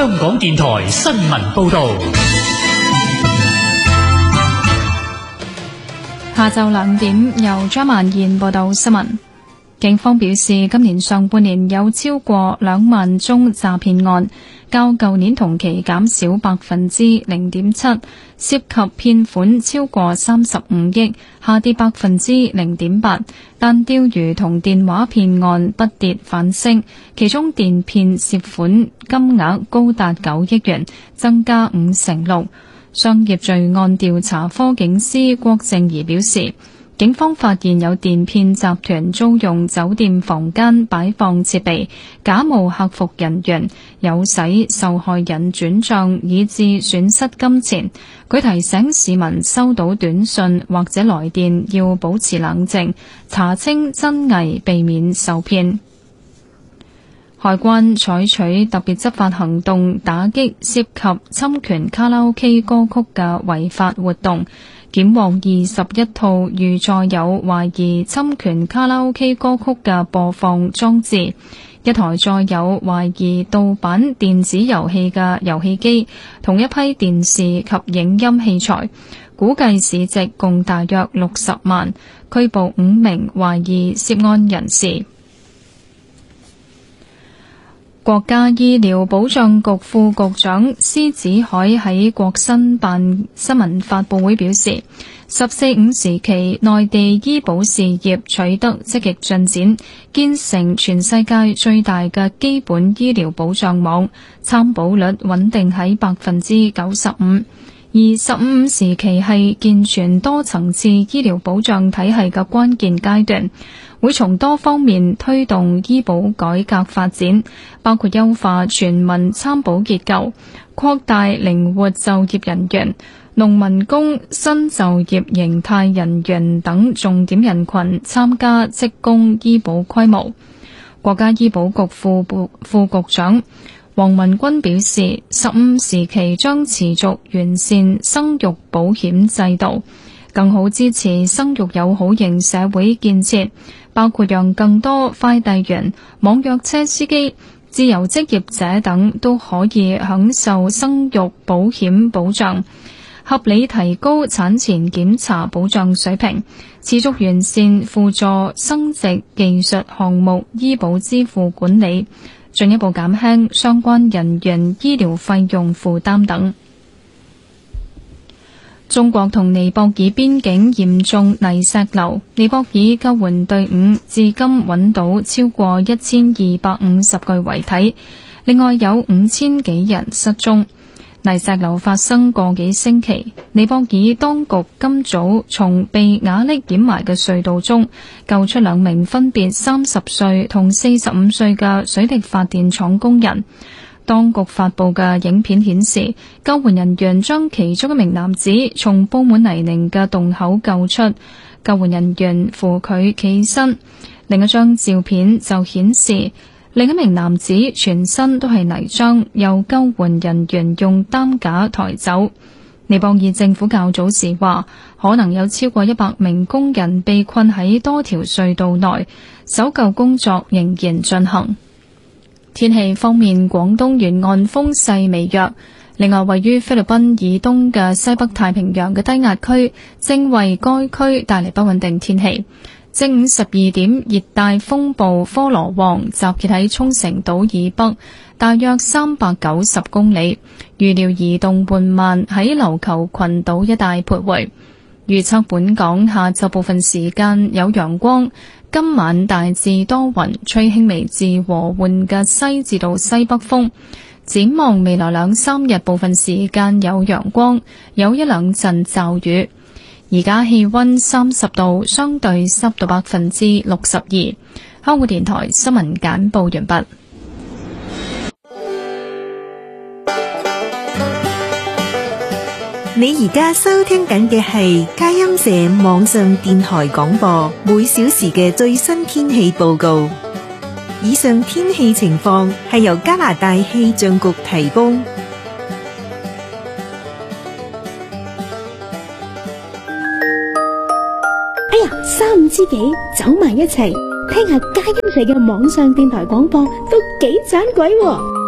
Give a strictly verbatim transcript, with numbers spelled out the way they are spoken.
香港電台新聞報道。 下晝兩點，由張曼燕報道新聞。警方表示，今年上半年有超過兩萬宗詐騙案，較舊年同期減少百分之零點七，涉及騙款超過三十五億，下跌百分之零點八。但釣魚同電話騙案不跌反升，其中電騙涉款金額高達九億元，增加五成六。商業罪案調查科警司郭正儀表示，警方發現有電騙集團租用酒店房間擺放設備，假冒客服人員，誘使受害人轉賬，以致損失金錢。佢提醒市民收到短信或者來電要保持冷靜，查清真偽，避免受騙。海關採取特別執法行動，打擊涉及侵權卡拉 OK 歌曲嘅違法活動，檢獲二十一套遇載有懷疑侵權卡拉 OK 歌曲嘅播放裝置，一台載有懷疑盜版電子遊戲嘅遊戲機，同一批電視及影音器材，估計市值共大約六十萬，拘捕五名懷疑涉案人士。國家醫療保障局副局長施子海喺國新辦新聞發佈會表示，十四五時期內地醫保事業取得積極進展，建成全世界最大嘅基本醫療保障網，參保率穩定喺百分之九十五。而十五五時期係健全多層次醫療保障體系嘅關鍵階段，會從多方面推動醫保改革發展，包括優化全民參保結構，擴大靈活就業人員、農民工、新就業形態人員等重點人群參加職工醫保規模。國家醫保局副副局長黃文軍表示，十五時期將持續完善生育保險制度，更好支持生育友好型社會建設，包括讓更多快遞員、網約車司機、自由職業者等都可以享受生育保險保障，合理提高產前檢查保障水平，持續完善輔助生殖技術項目醫保支付管理，進一步減輕相關人員醫療費用負擔等。中國同尼泊爾邊境嚴重泥石流，尼泊爾救援隊伍至今揾到超過一千二百五十具遺體，另外有五千幾人失蹤。泥石流發生個幾星期，尼泊爾當局今早從被瓦礫掩埋嘅隧道中救出兩名分別三十歲同四十五歲嘅水力發電廠工人。當局發佈嘅影片顯示，救援人員將其中一名男子從佈滿泥濘嘅洞口救出，救援人員扶佢企起身。另一張照片就顯示，另一名男子全身都係泥漿，由救援人員用擔架抬走。尼泊爾政府較早時話，可能有超過一百名工人被困喺多條隧道內，搜救工作仍然進行。天氣方面，廣東沿岸風勢微弱。另外，位於菲律賓以東嘅西北太平洋嘅低壓區正為該區帶嚟不穩定天氣。正午十二點，熱帶風暴科羅旺集結喺沖繩島以北大約三百九十公里，預料移動緩慢喺琉球群島一帶徘徊。預測本港下晝部分時間有陽光，今晚大致多雲，吹輕微至和緩嘅西至到西北風。展望未來兩三日部分時間有陽光，有一兩陣驟雨。而家氣溫三十度，相對濕度百分之六十二。香港電台新聞簡報完畢。 你而家收聽緊嘅係佳音社網上電台廣播，每小時嘅最新天氣報告。以上天氣情況係由加拿大氣象局提供。 哎呀，三五知己走埋一齊，聽下佳音社嘅網上電台廣播都幾盞鬼喎。